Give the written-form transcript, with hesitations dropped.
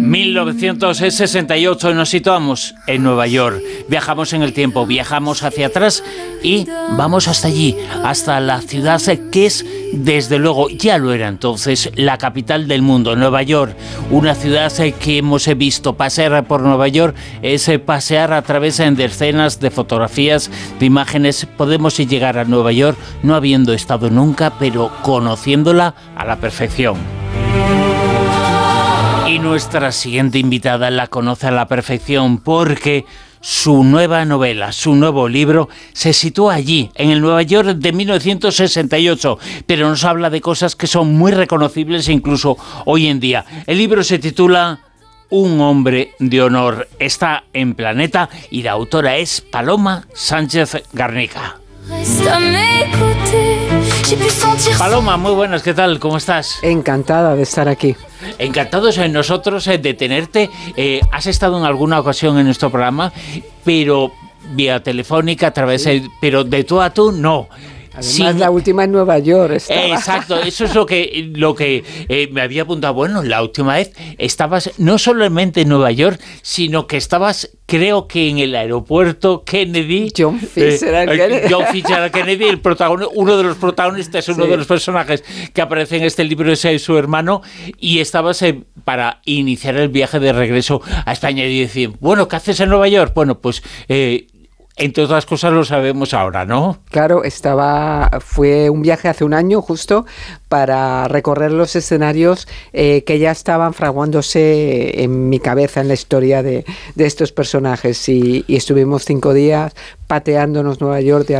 1968 nos situamos en Nueva York. Viajamos en el tiempo, viajamos hacia atrás y vamos hasta allí, hasta la ciudad que es, desde luego, ya lo era entonces, la capital del mundo, Nueva York. Una ciudad que hemos visto pasear por Nueva York, es pasear a través de escenas, de fotografías, de imágenes. Podemos llegar a Nueva York no habiendo estado nunca, pero conociéndola a la perfección. Y nuestra siguiente invitada la conoce a la perfección porque su nueva novela, su nuevo libro, se sitúa allí, en el Nueva York de 1968, pero nos habla de cosas que son muy reconocibles incluso hoy en día. El libro se titula Un hombre de honor. Está en Planeta y la autora es Paloma Sánchez Garnica. Paloma, muy buenas, ¿qué tal? ¿Cómo estás? Encantada de estar aquí. Encantados nosotros de tenerte. Has estado en alguna ocasión en nuestro programa, pero vía telefónica, a través pero de tú a tú, no. Además, la última en Nueva York estaba. Exacto, eso es lo que me había apuntado. Bueno, la última vez estabas no solamente en Nueva York, sino que estabas, creo que en el aeropuerto Kennedy. John Fitzgerald Kennedy, uno de los protagonistas, uno de los personajes que aparece en este libro es su hermano, y estabas para iniciar el viaje de regreso a España y decir, bueno, ¿qué haces en Nueva York? Bueno, pues entre otras cosas lo sabemos ahora, ¿no? Claro, fue un viaje hace un año justo para recorrer los escenarios que ya estaban fraguándose en mi cabeza, en la historia de estos personajes, y estuvimos 5 días pateándonos Nueva York de